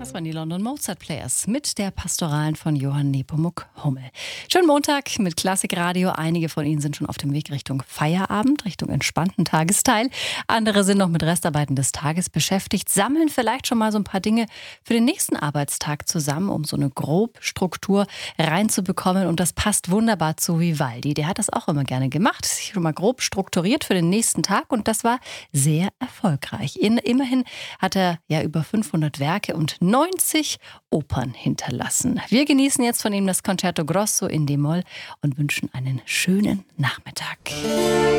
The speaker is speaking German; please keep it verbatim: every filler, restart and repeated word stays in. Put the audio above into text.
Das waren die London Mozart Players mit der Pastoralen von Johann Nepomuk Hummel. Schönen Montag mit Klassikradio. Einige von Ihnen sind schon auf dem Weg Richtung Feierabend, Richtung entspannten Tagesteil. Andere sind noch mit Restarbeiten des Tages beschäftigt, sammeln vielleicht schon mal so ein paar Dinge für den nächsten Arbeitstag zusammen, um so eine Grobstruktur reinzubekommen. Und das passt wunderbar zu Vivaldi. Der hat das auch immer gerne gemacht, sich schon mal grob strukturiert für den nächsten Tag. Und das war sehr erfolgreich. In, immerhin hat er ja über fünfhundert Werke und neunzig Opern hinterlassen. Wir genießen jetzt von ihm das Concerto Grosso in D-Moll und wünschen einen schönen Nachmittag.